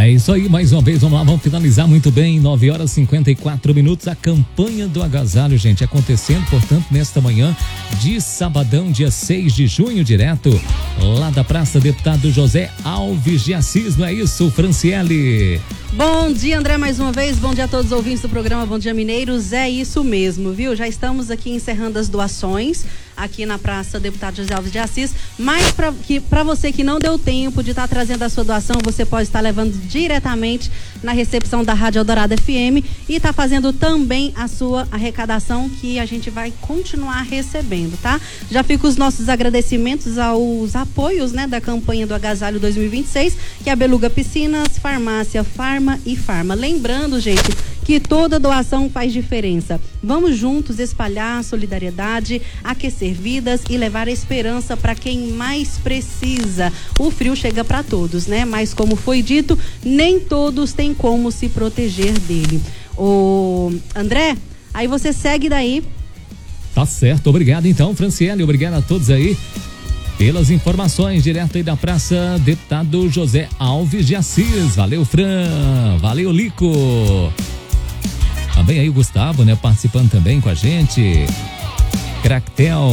É isso aí, mais uma vez, vamos lá, vamos finalizar muito bem, 9 horas e 54 minutos, a campanha do agasalho, gente, acontecendo, portanto, nesta manhã de sabadão, dia 6 de junho, direto lá da Praça Deputado José Alves de Assis, não é isso, Franciele? Bom dia, André, mais uma vez, bom dia a todos os ouvintes do programa Bom Dia Mineiros, é isso mesmo, viu? Já estamos aqui encerrando as doações aqui na Praça Deputado José Alves de Assis, mas para você que não deu tempo de estar trazendo a sua doação, você pode estar levando diretamente na recepção da Rádio Eldorado FM e está fazendo também a sua arrecadação, que a gente vai continuar recebendo, tá? Já fica os nossos agradecimentos aos apoios, né, da campanha do Agasalho 2026, que é a Beluga Piscinas, Farmácia Farma e Farma. Lembrando, gente, que toda doação faz diferença. Vamos juntos espalhar solidariedade, aquecer vidas e levar esperança para quem mais precisa. O frio chega para todos, né? Mas como foi dito, nem todos têm como se proteger dele. Ô, André, aí você segue daí. Tá certo, obrigado então, Franciele, obrigado a todos aí pelas informações, direto aí da Praça Deputado José Alves de Assis. Valeu, Fran, valeu, Lico. Também aí o Gustavo, né, participando também com a gente. Cractel,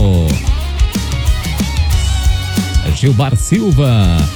Gilbar Silva,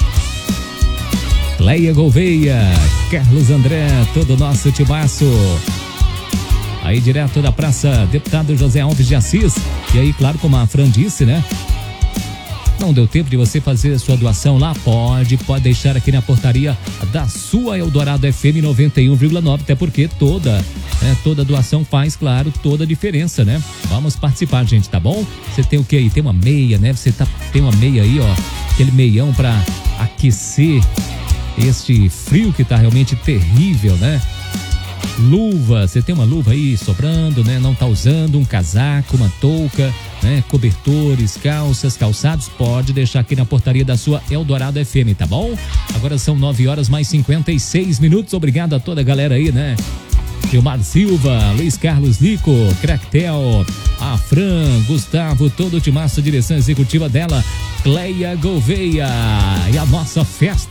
Cleia Gouveia, Carlos André, todo o nosso timaço. Aí direto da Praça Deputado José Alves de Assis. E aí, claro, como a Fran disse, né? Não deu tempo de você fazer a sua doação lá? Pode deixar aqui na portaria da sua Eldorado FM 91,9, até porque toda doação faz, claro, toda a diferença, né? Vamos participar, gente, tá bom? Você tem o que aí? Tem uma meia, né? Tem uma meia aí, ó, aquele meião pra aquecer este frio que tá realmente terrível, né? Luva, você tem uma luva aí sobrando, né? Não tá usando, um casaco, uma touca, né? Cobertores, calças, calçados, pode deixar aqui na portaria da sua Eldorado FM, tá bom? Agora são 9 horas mais 56 minutos, obrigado a toda a galera aí, né? Gilmar Silva, Luiz Carlos Lico, Cractel, a Fran, Gustavo, todo o timaço, direção executiva dela, Cleia Gouveia, e a nossa festa